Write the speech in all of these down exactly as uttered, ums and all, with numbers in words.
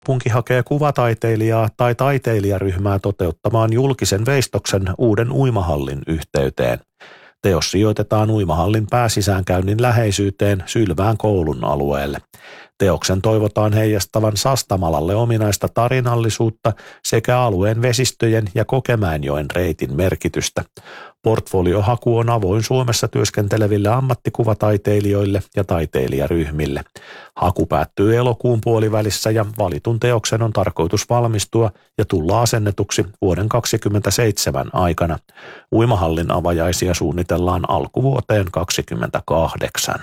Kaupunki hakee kuvataiteilijaa tai taiteilijaryhmää toteuttamaan julkisen veistoksen uuden uimahallin yhteyteen. Teos sijoitetaan uimahallin pääsisäänkäynnin läheisyyteen Sylvään koulun alueelle. Teoksen toivotaan heijastavan Sastamalalle ominaista tarinallisuutta sekä alueen vesistöjen ja Kokemäenjoen reitin merkitystä. Portfoliohaku on avoin Suomessa työskenteleville ammattikuvataiteilijoille ja taiteilijaryhmille. Haku päättyy elokuun puolivälissä ja valitun teoksen on tarkoitus valmistua ja tulla asennetuksi vuoden kaksikymmentäseitsemän aikana. Uimahallin avajaisia suunnitellaan alkuvuoteen kaksikymmentäkahdeksan.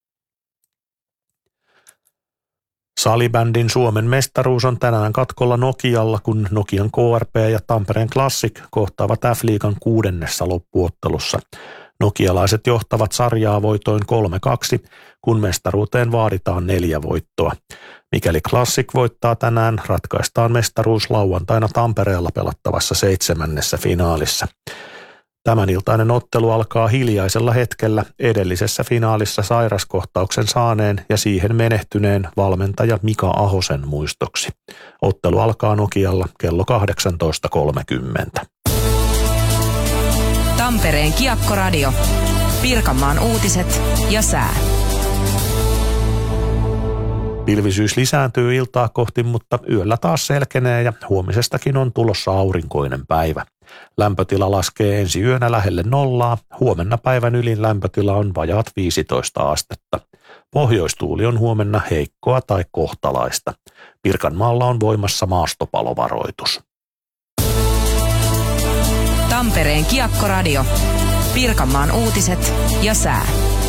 Salibändin Suomen mestaruus on tänään katkolla Nokialla, kun Nokian K R P ja Tampereen Classic kohtaavat F-liigan kuudennessa loppuottelussa. Nokialaiset johtavat sarjaa voitoin kolme kaksi, kun mestaruuteen vaaditaan neljä voittoa. Mikäli Classic voittaa tänään, ratkaistaan mestaruus lauantaina Tampereella pelattavassa seitsemännessä finaalissa. Tämän iltainen ottelu alkaa hiljaisella hetkellä edellisessä finaalissa sairaskohtauksen saaneen ja siihen menehtyneen valmentaja Mika Ahosen muistoksi. Ottelu alkaa Nokialla kello kahdeksantoista kolmekymmentä. Tampereen Kiekkoradio, Pirkanmaan uutiset ja sää. Pilvisyys lisääntyy iltaa kohti, mutta yöllä taas selkenee ja huomisestakin on tulossa aurinkoinen päivä. Lämpötila laskee ensi yönä lähelle nollaa, huomenna päivän ylin lämpötila on vajaat viisitoista astetta. Pohjoistuuli on huomenna heikkoa tai kohtalaista. Pirkanmaalla on voimassa maastopalovaroitus. Tampereen Kiekkoradio, Pirkanmaan uutiset ja sää.